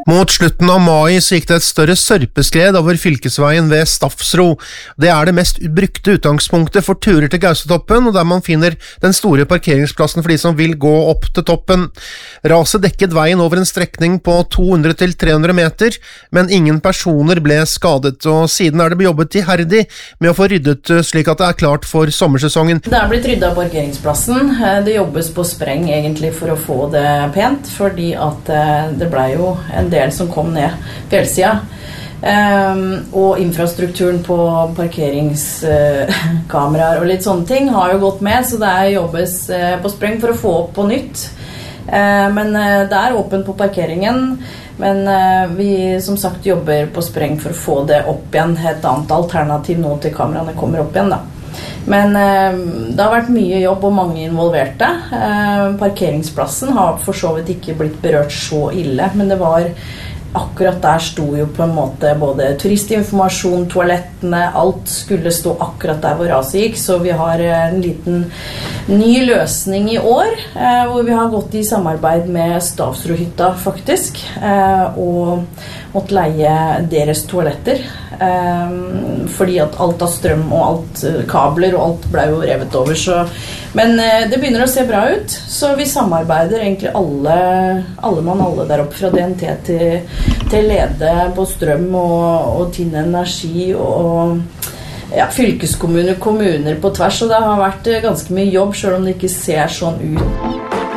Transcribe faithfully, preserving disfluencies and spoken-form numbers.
Mot slutten av mai så gikk det et større sørpeskred over fylkesveien ved Stafsro. Det er det mest brukte utgangspunktet for turer til Gausetoppen, og der man finner den store parkeringsplassen for de som vil gå opp til toppen. Raset dekket veien over en strekning på to hundre til tre hundre meter, men ingen personer ble skadet, og siden er det jobbet iherdig med å få ryddet slik at det er klart for sommersesongen. Det er blitt ryddet av parkeringsplassen. Det jobbes på spreng egentlig for å få det pent, fordi at det ble jo en del som kom ned fjellsida. Um, og infrastrukturen på parkeringskameraer uh, og litt sånne ting har jo gått med, så det er jobbes uh, på spreng for å få opp på nytt. Uh, men uh, det er åpent på parkeringen, men uh, vi som sagt jobber på spreng for å få det opp igjen. Et annet alternativ nå til kameraene kommer opp igjen da. Men eh, det har vært mye jobb og mange involverte. Eh, parkeringsplassen har for så vidt ikke blitt berørt så ille, men det var akkurat der sto jo på en måte både turistinformasjon, toalettene, alt skulle stå akkurat der hvor raset gikk, så vi har en liten ny løsning i år, eh, hvor vi har gått i samarbeid med Stafsrohytta faktisk, eh, og måtte leie deres toaletter, eh, fordi at alt av strøm og alt kabler og alt ble jo revet over, så, men eh, det begynner å se bra ut, så vi samarbeider egentlig alle, alle mann alle der oppe fra D N T til, til Lede på strøm og, og Tinn Energi og ja, fylkeskommuner, kommuner på tvers, og det har vært ganske mye jobb selv om det ikke ser sånn ut.